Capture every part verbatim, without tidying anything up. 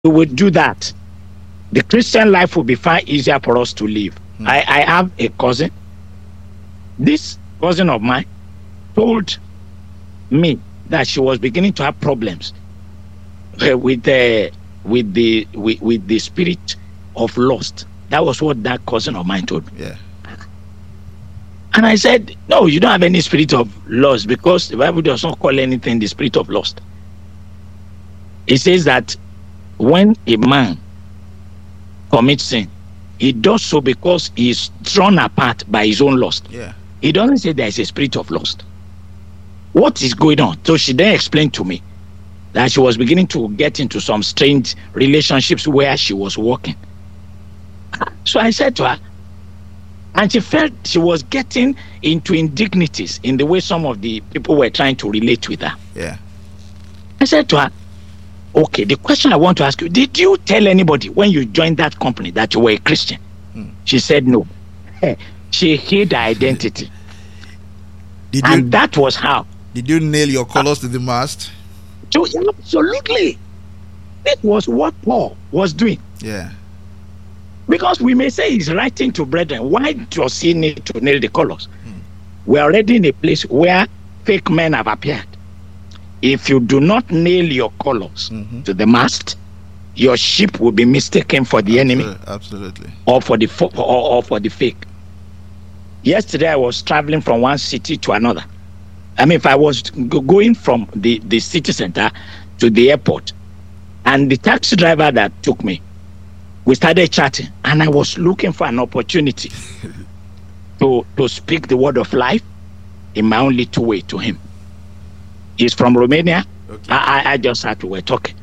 we would do that, the Christian life will be far easier for us to live. Hmm. I, I have a cousin. This cousin of mine told me that she was beginning to have problems uh, with the with the with, with the spirit of lust. That was what that cousin of mine told me. Yeah. And I said, no, you don't have any spirit of lust, because the Bible does not call anything the spirit of lust. It says that when a man commits sin, he does so because he is drawn apart by his own lust. Yeah. He doesn't say there is a spirit of lust. What is going on? So she then explained to me that she was beginning to get into some strange relationships where she was working. So I said to her, and she felt she was getting into indignities in the way some of the people were trying to relate with her. Yeah. I said to her, okay, the question I want to ask you, did you tell anybody when you joined that company that you were a Christian? Hmm. She said no. She hid her identity. Did and you, that was how. Did you nail your colors uh, to the mast? So, absolutely. That was what Paul was doing. Yeah. Because we may say he's writing to brethren. Why does he need to nail the colors? Hmm. We're already in a place where fake men have appeared. If you do not nail your colors mm-hmm. to the mast, your ship will be mistaken for the Absolutely. enemy. Absolutely. Or for the fo- or, or for the fake. Yesterday I was traveling from one city to another. I mean, if I was go- going from the, the city center to the airport, and the taxi driver that took me, we started chatting, and I was looking for an opportunity to, to speak the word of life in my own little way to him. He's from Romania. Okay. I, I just had to, we're talking.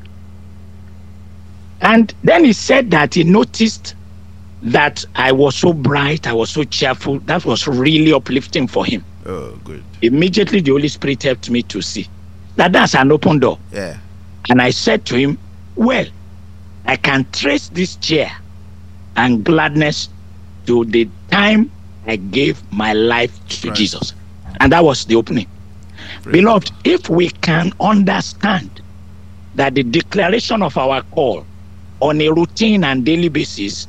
And then he said that he noticed that I was so bright, I was so cheerful. That was really uplifting for him. Oh, good. Immediately the Holy Spirit helped me to see that that's an open door. Yeah. And I said to him, well, I can trace this cheer and gladness to the time I gave my life to right. Jesus. And that was the opening. Praise Beloved, God. If we can understand that the declaration of our call on a routine and daily basis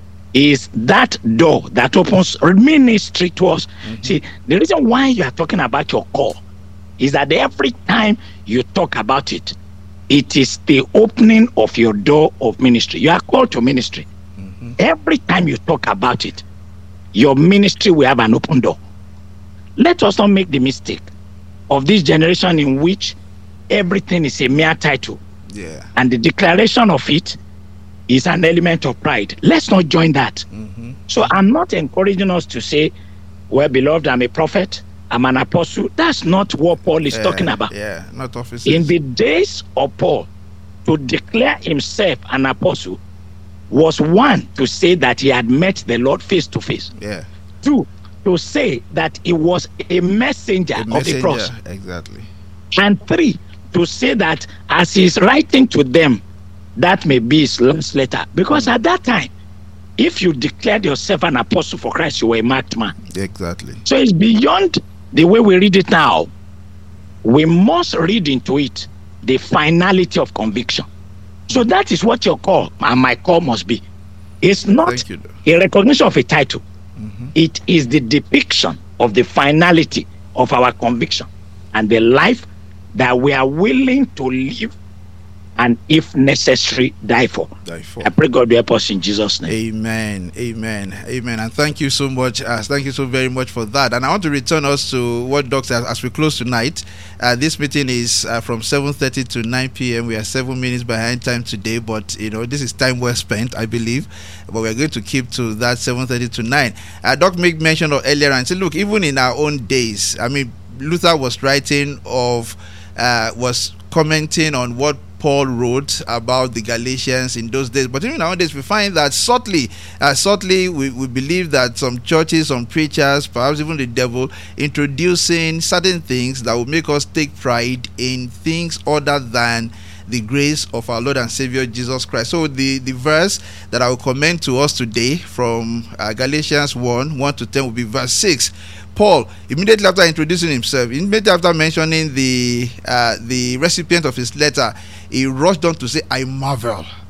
is that door that opens ministry to us. Mm-hmm. See, the reason why you are talking about your call is that every time you talk about it, it is the opening of your door of ministry. You are called to ministry. Mm-hmm. Every time you talk about it, your ministry will have an open door. Let us not make the mistake of this generation in which everything is a mere title. Yeah. And the declaration of it is an element of pride. Let's not join that. Mm-hmm. So I'm not encouraging us to say, well, beloved, I'm a prophet, I'm an apostle. That's not what Paul is yeah, talking about. Yeah, not officers. In the days of Paul, to declare himself an apostle was one, to say that he had met the Lord face to face. Yeah. Two, to say that he was a messenger, a of messenger, the cross. Exactly. And three, to say that as he's writing to them, that may be his last letter. Because mm. at that time, if you declared yourself an apostle for Christ, you were a marked man. Exactly. So it's beyond the way we read it now. We must read into it the finality of conviction. So that is what your call and my call must be. It's not you, a recognition of a title. Mm-hmm. It is the depiction of the finality of our conviction and the life that we are willing to live, and if necessary, die for. Die for. I pray God will help us in Jesus' name. Amen. Amen. Amen. And thank you so much. Uh, thank you so very much for that. And I want to return us to what Doctor, as, as we close tonight. Uh, this meeting is uh, from seven thirty to nine p.m. We are seven minutes behind time today, but you know this is time well spent, I believe. But we are going to keep to that seven thirty to nine. Uh, Doc made mention of earlier and said, look, even in our own days, I mean, Luther was writing of, uh, was commenting on what Paul wrote about the Galatians in those days. But even nowadays, we find that subtly, uh, subtly we, we believe that some churches, some preachers, perhaps even the devil, introducing certain things that will make us take pride in things other than the grace of our Lord and Savior Jesus Christ. So the, the verse that I will comment to us today from uh, Galatians one, one to ten will be verse six. Paul, immediately after introducing himself, immediately after mentioning the uh, the recipient of his letter, he rushed on to say, I marvel